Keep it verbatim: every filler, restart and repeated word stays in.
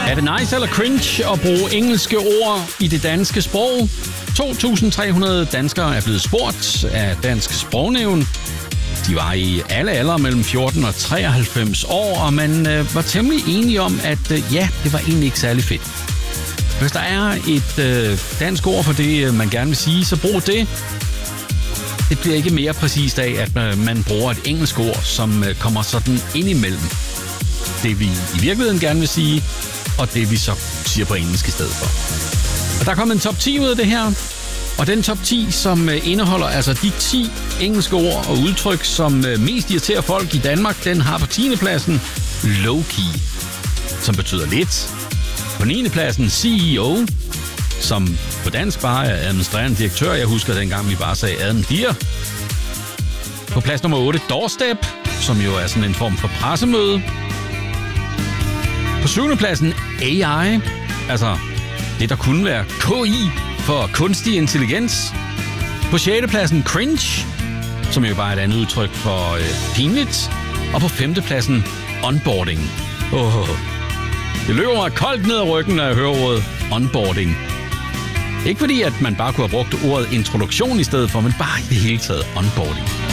Er det nice eller cringe at bruge engelske ord i det danske sprog? to tusind tre hundrede danskere er blevet spurgt af Dansk Sprognævn. De var i alle aldre mellem fjorten og treoghalvfems år, og man øh, var temmelig enige om, at øh, ja, det var egentlig ikke særlig fedt. Hvis der er et øh, dansk ord for det, man gerne vil sige, så brug det. Det bliver ikke mere præcist af, at øh, man bruger et engelsk ord, som øh, kommer sådan ind imellem det, vi i virkeligheden gerne vil sige, og det, vi så siger på engelsk i stedet for. Og der er kommet en top ti ud af det her, og den top ti, som øh, indeholder altså de ti engelske ord og udtryk, som øh, mest irriterer folk i Danmark, den har på tiende pladsen low-key, som betyder lidt. På niende pladsen C E O, som på dansk bare er administrerende direktør. Jeg husker dengang, vi bare sagde admin. På plads nummer otte, doorstep, som jo er sådan en form for pressemøde. På syvende pladsen A I, altså det, der kunne være K I for kunstig intelligens. På sjette pladsen cringe, som jo bare er et andet udtryk for øh, pinligt. Og på femte pladsen onboarding. Åh, det løber mig koldt ned ad ryggen, når jeg hører ordet onboarding. Ikke fordi, at man bare kunne have brugt ordet introduktion i stedet for, men bare i det hele taget onboarding.